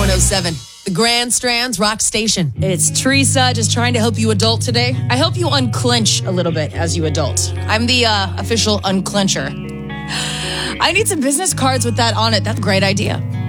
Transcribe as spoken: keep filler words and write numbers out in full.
one oh seven, the Grand Strands Rock Station. It's Teresa, just trying to help you adult today. I help you unclench a little bit as you adult. I'm the uh, official unclencher. I need some business cards with that on it. That's a great idea.